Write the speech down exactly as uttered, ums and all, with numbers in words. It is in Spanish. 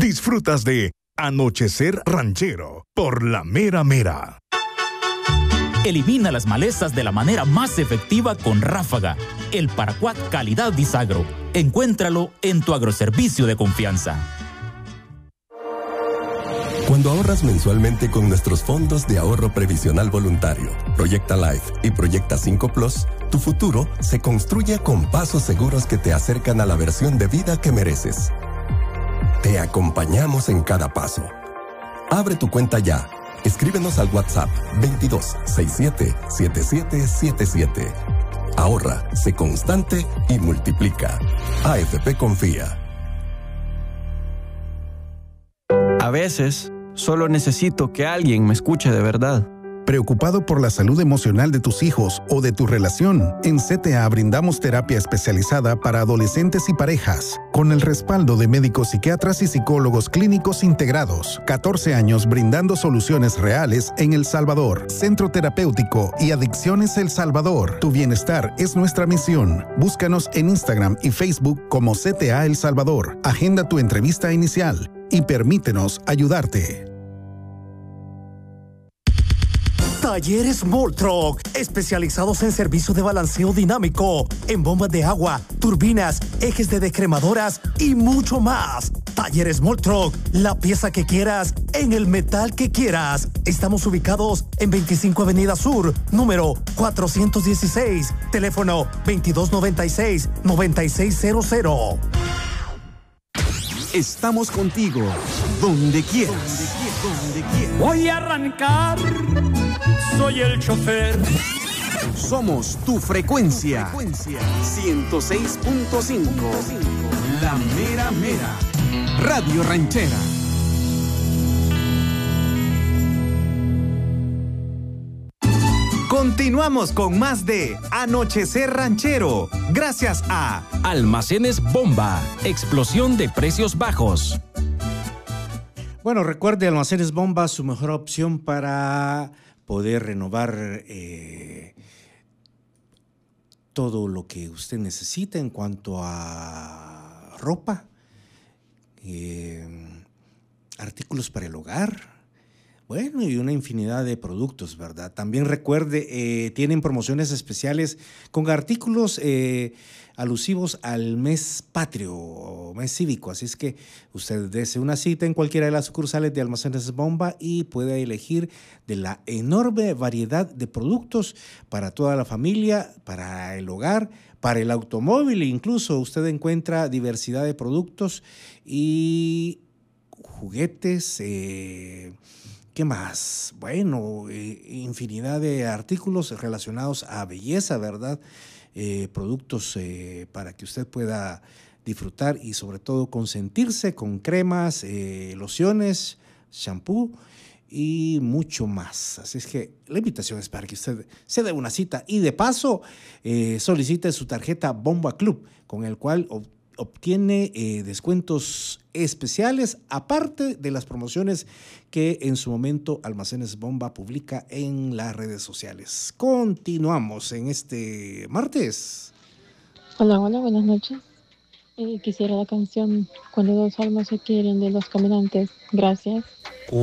disfrutas de Anochecer Ranchero por La Mera Mera. Elimina las malezas de la manera más efectiva con Ráfaga, el paraquat calidad Disagro. Encuéntralo en tu agroservicio de confianza. Cuando ahorras mensualmente con nuestros fondos de ahorro previsional voluntario, Proyecta Life y Proyecta cinco Plus, tu futuro se construye con pasos seguros que te acercan a la versión de vida que mereces. Te acompañamos en cada paso. Abre tu cuenta ya. Escríbenos al WhatsApp veintidós sesenta y siete setenta y siete setenta y siete. Ahorra, sé constante y multiplica. A F P confía. A veces, solo necesito que alguien me escuche de verdad. ¿Preocupado por la salud emocional de tus hijos o de tu relación? En C T A brindamos terapia especializada para adolescentes y parejas, con el respaldo de médicos psiquiatras y psicólogos clínicos integrados. catorce años brindando soluciones reales en El Salvador. Centro Terapéutico y Adicciones El Salvador. Tu bienestar es nuestra misión. Búscanos en Instagram y Facebook como C T A El Salvador. Agenda tu entrevista inicial y permítenos ayudarte. Talleres Moltroc, especializados en servicio de balanceo dinámico, en bombas de agua, turbinas, ejes de descremadoras y mucho más. Talleres Moltroc, la pieza que quieras, en el metal que quieras. Estamos ubicados en veinticinco Avenida Sur, número cuatrocientos dieciséis, teléfono veintidós noventa y seis, noventa y seis cero cero. Estamos contigo, donde quieras. Donde quieras. Voy a arrancar, soy el chofer. Somos tu frecuencia. frecuencia. ciento seis punto cinco. La Mera Mera. Radio Ranchera. Continuamos con más de Anochecer Ranchero, gracias a Almacenes Bomba, explosión de precios bajos. Bueno, recuerde, Almacenes Bomba, su mejor opción para poder renovar eh, todo lo que usted necesita en cuanto a ropa, eh, artículos para el hogar. Bueno, y una infinidad de productos, ¿verdad? También recuerde, eh, tienen promociones especiales con artículos eh, alusivos al mes patrio o mes cívico. Así es que usted dese una cita en cualquiera de las sucursales de Almacenes Bomba y puede elegir de la enorme variedad de productos para toda la familia, para el hogar, para el automóvil. Incluso usted encuentra diversidad de productos y juguetes, eh, ¿qué más? Bueno, eh, infinidad de artículos relacionados a belleza, ¿verdad? Eh, productos eh, para que usted pueda disfrutar y sobre todo consentirse con cremas, eh, lociones, shampoo y mucho más. Así es que la invitación es para que usted se dé una cita y de paso eh, solicite su tarjeta Bomba Club, con el cual obtiene eh, descuentos especiales, aparte de las promociones que en su momento Almacenes Bomba publica en las redes sociales. Continuamos en este martes. Hola, hola, buenas noches. Eh, quisiera la canción Cuando dos almas se quieren de Los Caminantes. Gracias.